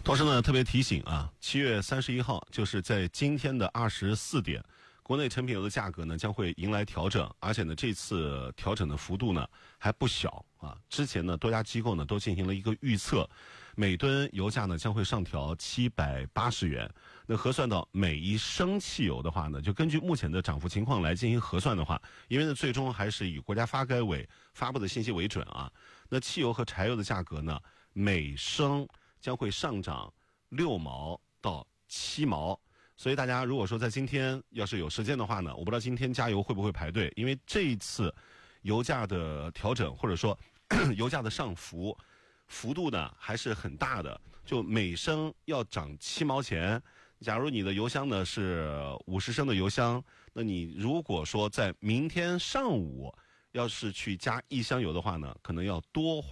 同时呢，特别提醒啊，7月31号，就是在今天的24点，国内成品油的价格呢将会迎来调整，而且呢这次调整的幅度呢还不小啊。之前呢多家机构呢都进行了一个预测，每吨油价呢将会上调780元。那核算到每一升汽油的话呢，就根据目前的涨幅情况来进行核算的话，因为呢最终还是以国家发改委发布的信息为准啊。那汽油和柴油的价格呢，每升将会上涨6毛到7毛。所以大家如果说在今天要是有时间的话呢，我不知道今天加油会不会排队，因为这一次油价的调整或者说油价的上浮幅度呢还是很大的，就每升要涨7毛钱。假如你的油箱呢是50升的油箱，那你如果说在明天上午要是去加1箱油的话呢，可能要多花